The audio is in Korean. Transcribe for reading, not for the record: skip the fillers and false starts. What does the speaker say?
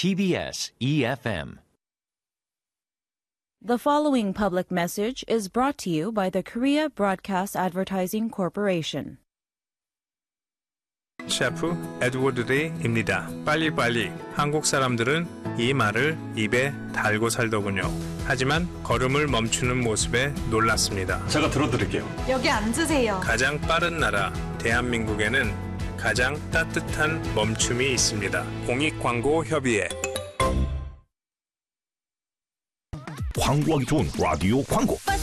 TBS EFM. The following public message is brought to you by the Korea Broadcast Advertising Corporation. 셰프 에드워드 레이입니다. 빨리빨리. 한국 사람들은 이 말을 입에 달고 살더군요. 하지만 걸음을 멈추는 모습에 놀랐습니다. 제가 들어드릴게요. 여기 앉으세요. 가장 빠른 나라 대한민국에는 가장 따뜻한 멈춤이 있습니다. 공익광고협의회. 광고하기 좋은 라디오 광고.